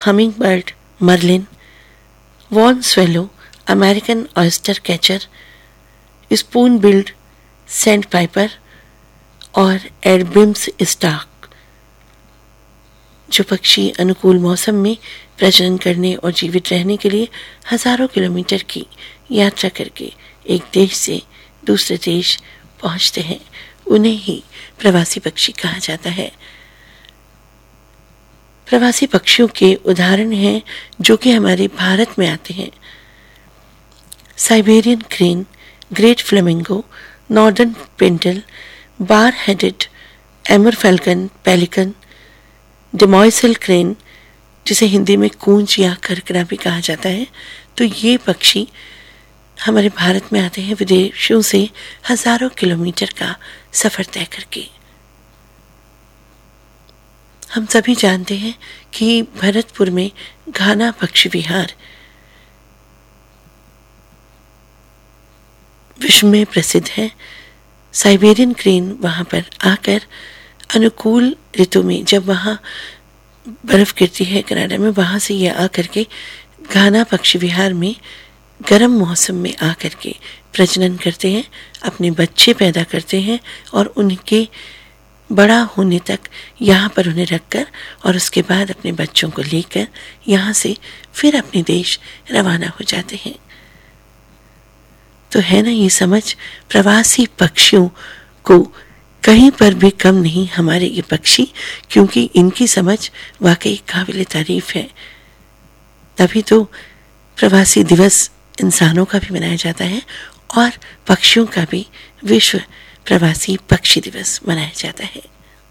Humming bird Merlin, Warne swallow, American oyster catcher, spoon build sand Piper और एडबिम्स Stark, जो पक्षी अनुकूल मौसम में प्रजनन करने और जीवित रहने के लिए हजारों किलोमीटर की यात्रा करके एक देश से दूसरे देश पहुंचते हैं, उन्हें ही प्रवासी पक्षी कहा जाता है। प्रवासी पक्षियों के उदाहरण हैं जो कि हमारे भारत में आते हैं। Siberian crane, great flamingo, northern Paintal, bar headed एमर falcon, pelican, डेमोइसल crane, जिसे हिंदी में कूंज या करकरा भी कहा जाता है। तो ये पक्षी हमारे भारत में आते हैं विदेशों से हजारों किलोमीटर का सफर तय करके। हम सभी जानते हैं कि भरतपुर में घाना पक्षी विहार विश्व में प्रसिद्ध है। साइबेरियन क्रेन वहाँ पर आकर अनुकूल ऋतु में, जब वहाँ बर्फ गिरती है कनाडा में, वहाँ से ये आकर के घाना पक्षी विहार में गर्म मौसम में आकर के प्रजनन करते हैं, अपने बच्चे पैदा करते हैं और उनके बड़ा होने तक यहाँ पर उन्हें रखकर और उसके बाद अपने बच्चों को लेकर यहाँ से फिर अपने देश रवाना हो जाते हैं। तो है ना ये समझ, प्रवासी पक्षियों को कहीं पर भी कम नहीं हमारे ये पक्षी, क्योंकि इनकी समझ वाकई काबिल तारीफ है। तभी तो प्रवासी दिवस इंसानों का भी मनाया जाता है और पक्षियों का भी विश्व प्रवासी पक्षी दिवस मनाया जाता है।